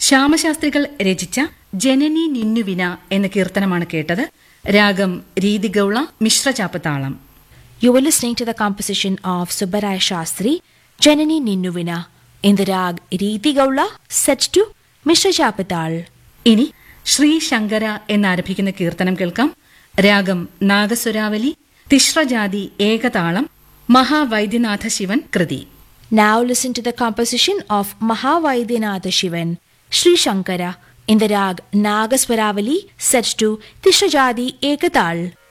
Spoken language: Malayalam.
ശ്യാമശാസ്ത്രികൾ രചിച്ച ജനനി നിന്നുവിന എന്ന കീർത്തനമാണ് കേട്ടത്. രാഗം രീതിഗൌള, മിശ്രചാപ്പ് താളം. You were listening to the composition of Subbaraya Shastri, Janani Ninnuvina, in the rag Riti Gaula, set to Mishra Chapatal. ഇനി ശ്രീ ശങ്കര എന്നാരംഭിക്കുന്ന കീർത്തനം കേൾക്കാം. രാഗം നാഗസുരാവലി, തിശ്രജാതി ഏകതാളം, മഹാവൈദ്യനാഥ ശിവൻ കൃതി. Now listen to the composition of Mahavaidyanath Shivan, Sri Shankara, in the rag Nagaswaravali, set to Tishrajadi Ekatal.